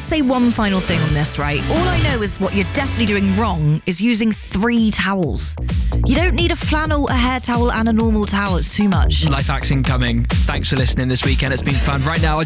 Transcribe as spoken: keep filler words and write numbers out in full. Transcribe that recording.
just say one final thing on this, right? All I know is what you're definitely doing wrong is using three towels. You don't need a flannel, a hair towel, and a normal towel. It's too much. Life hacks incoming. Thanks for listening this weekend. It's been fun. Right now,